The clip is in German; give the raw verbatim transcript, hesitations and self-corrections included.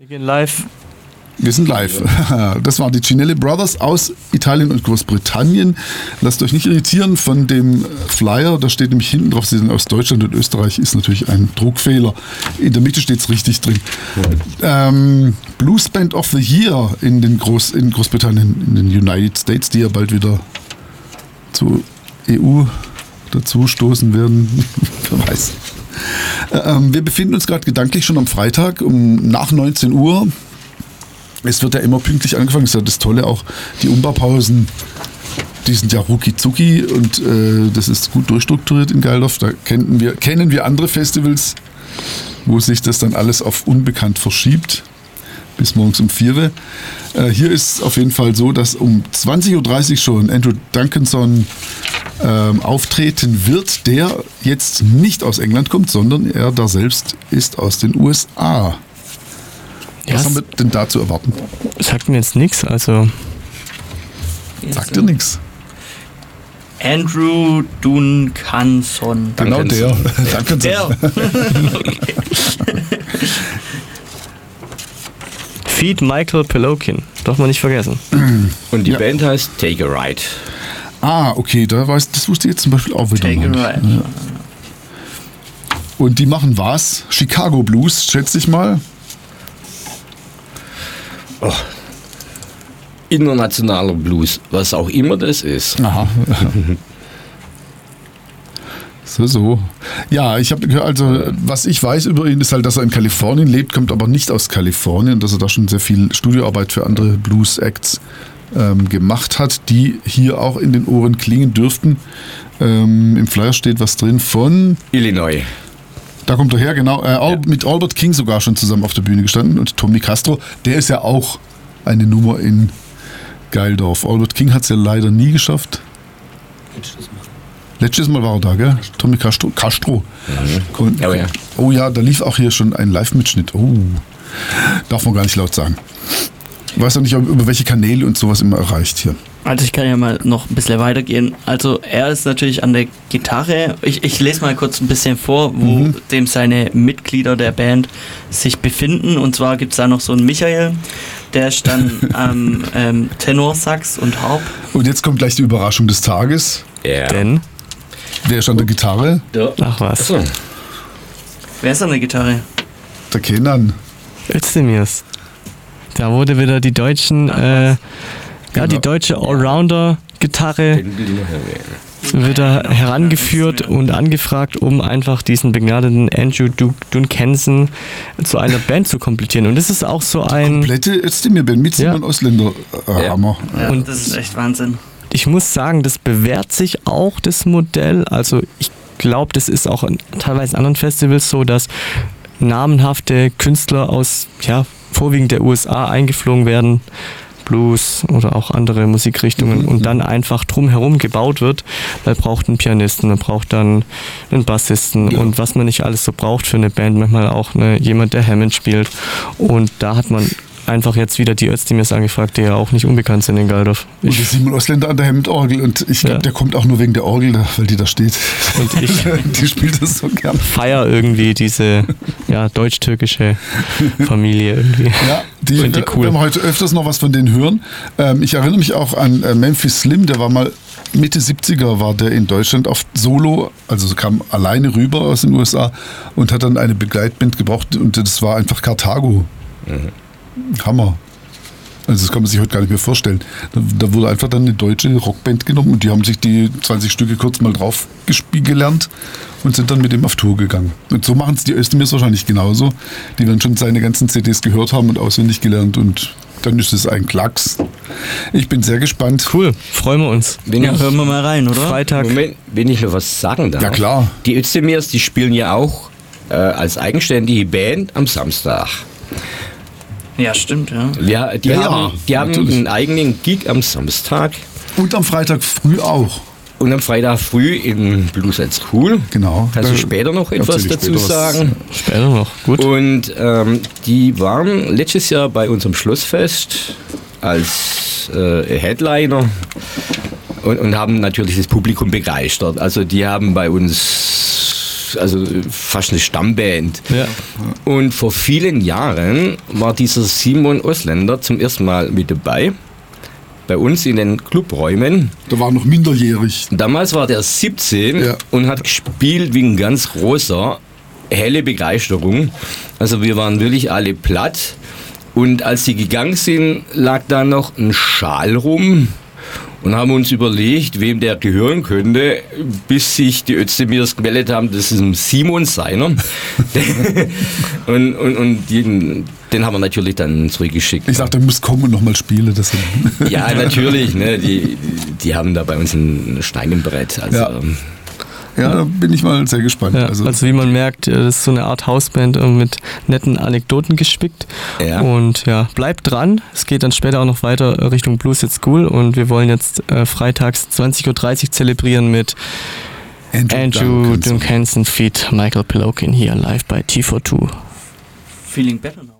gehen live. Wir sind live. Das waren die Cinelli Brothers aus Italien und Großbritannien. Lasst euch nicht irritieren von dem Flyer. Da steht nämlich hinten drauf, sie sind aus Deutschland und Österreich. Ist natürlich ein Druckfehler. In der Mitte steht es richtig drin. Ja. Ähm, Blues Band of the Year in, den Groß, in Großbritannien, in den United States, die ja bald wieder zur E U dazu stoßen werden. Wer weiß. Ähm, wir befinden uns gerade gedanklich schon am Freitag um nach neunzehn Uhr. Es wird ja immer pünktlich angefangen. Das ist ja das Tolle auch. Die Umbaupausen, die sind ja rucki zucki und äh, das ist gut durchstrukturiert in Geildorf. Da kennen wir, kennen wir andere Festivals, wo sich das dann alles auf unbekannt verschiebt. Bis morgens um vier. Äh, hier ist es auf jeden Fall so, dass um zwanzig Uhr dreißig schon Andrew Duncanson ähm, auftreten wird, der jetzt nicht aus England kommt, sondern er da selbst ist aus den U S A. Was yes. haben wir denn da zu erwarten? Sagt mir jetzt nichts, also. Sagt dir nichts. Andrew Duncanson. Genau der. Duncanson. Der. Feed Michael Pelokin. Darf man nicht vergessen. Und die ja. Band heißt Take a Ride. Ah, okay, da weiß, das wusste ich jetzt zum Beispiel auch wieder. Take a Ride. Ja. Und die machen was? Chicago Blues, schätze ich mal. Oh. Internationaler Blues, was auch immer das ist. Aha. so, so. Ja, ich habe gehört, also was ich weiß über ihn ist halt, dass er in Kalifornien lebt, kommt aber nicht aus Kalifornien, dass er da schon sehr viel Studioarbeit für andere Blues-Acts ähm, gemacht hat, die hier auch in den Ohren klingen dürften. Ähm, im Flyer steht was drin von Illinois. Da kommt er her, genau. Äh, Al- ja. Mit Albert King sogar schon zusammen auf der Bühne gestanden und Tommy Castro, der ist ja auch eine Nummer in Geildorf. Albert King hat es ja leider nie geschafft. Letztes Mal. Letztes Mal war er da, gell? Tommy Castro. Castro. Mhm. Und, oh, ja. oh ja, da lief auch hier schon ein Live-Mitschnitt. Oh, darf man gar nicht laut sagen. Ich weiß auch nicht, über welche Kanäle und sowas immer erreicht hier. Also ich kann ja mal noch ein bisschen weitergehen. Also er ist natürlich an der Gitarre. Ich, ich lese mal kurz ein bisschen vor, wo mhm. dem seine Mitglieder der Band sich befinden. Und zwar gibt es da noch so einen Michael, der ist dann am ähm, Tenorsax und Harp. Und jetzt kommt gleich die Überraschung des Tages. Ja. Denn? Der ist an der Gitarre. Ja. Ach was. Achso. Wer ist an der Gitarre? Der Kenan. Özdemirs. Da wurde wieder die deutschen, äh, ja, die deutsche Allrounder-Gitarre Den will ich noch erwähnen. wird da herangeführt und angefragt, um einfach diesen begnadeten Andrew Duncanson zu einer Band zu komplettieren. Und das ist auch so ein... Komplette Özdemir-Band mit Ja. Simon Ausländer. Äh, Ja. Hammer. Ja, Und- das ist echt Wahnsinn. Ich muss sagen, das bewährt sich auch, das Modell. Also ich glaube, das ist auch in teilweise in anderen Festivals so, dass namenhafte Künstler aus, ja, vorwiegend der U S A eingeflogen werden, Blues oder auch andere Musikrichtungen, Mhm. und dann einfach drumherum gebaut wird. Man braucht einen Pianisten, man braucht dann einen Bassisten Ja. und was man nicht alles so braucht für eine Band, manchmal auch eine, jemand, der Hammond spielt. Und da hat man einfach jetzt wieder die Özdemirs angefragt, die ja auch nicht unbekannt sind in Geildorf. Und der Simon Ausländer an der Hammond-Orgel. Und ich glaube, Ja. der kommt auch nur wegen der Orgel, da- weil die da steht. Und ich die spielt das so gern. feier irgendwie diese, ja, deutsch-türkische Familie irgendwie. Ja, die, Find die wir cool. werden heute öfters noch was von denen hören. Ähm, ich erinnere mich auch an äh, Memphis Slim, der war mal Mitte siebziger, war der in Deutschland auf Solo, also kam alleine rüber aus den U S A und hat dann eine Begleitband gebraucht und das war einfach Karthago. Mhm. Hammer. Also das kann man sich heute gar nicht mehr vorstellen. Da, da wurde einfach dann eine deutsche Rockband genommen und die haben sich die zwanzig Stücke kurz mal drauf gespielt gelernt und sind dann mit dem auf Tour gegangen. Und so machen es die Özdemirs wahrscheinlich genauso. Die werden schon seine ganzen C Ds gehört haben und auswendig gelernt und dann ist es ein Klacks. Ich bin sehr gespannt. Cool, freuen wir uns. Wenn Ja, ich, hören wir mal rein, oder? Freitag. Moment, wenn ich noch was sagen darf. Ja, klar. Die Özdemirs, die spielen ja auch äh, als eigenständige Band am Samstag. Ja, stimmt, ja. Ja, die Ja, haben, die haben natürlich. einen eigenen Gig am Samstag Und am Freitag früh auch. und am Freitag früh in Blues at School. Genau. Kannst du Da später noch etwas erzähl ich dazu später was. sagen? Später noch, gut. Und ähm, die waren letztes Jahr bei unserem Schlussfest als äh, Headliner und, und haben natürlich das Publikum begeistert. Also die haben bei uns also fast eine Stammband. Ja. Und vor vielen Jahren war dieser Simon Osländer zum ersten Mal mit dabei. Bei uns in den Clubräumen. Da war noch minderjährig. Damals war der siebzehn Ja. und hat gespielt wie ein ganz großer. Helle Begeisterung. Also wir waren wirklich alle platt. Und als sie gegangen sind, lag da noch ein Schal rum. Und haben uns überlegt, wem der gehören könnte, bis sich die Özdemirs gemeldet haben, das ist ein Simon seiner. und und, und den, den haben wir natürlich dann zurückgeschickt. Ich sagte, der muss kommen und nochmal spielen. Das Ja, natürlich. Ne, die, die haben da bei uns ein Stein im Brett. Also, Ja. Ja, da bin ich mal sehr gespannt. Ja, also, also wie man merkt, das ist so eine Art Hausband mit netten Anekdoten gespickt. Ja. Und ja, bleibt dran. Es geht dann später auch noch weiter Richtung Blues at School und wir wollen jetzt äh, freitags zwanzig Uhr dreißig zelebrieren mit Andrew, Andrew Duncanson. Duncanson feat. Michael Pilokin hier live bei T vierundzwanzig. Feeling better now.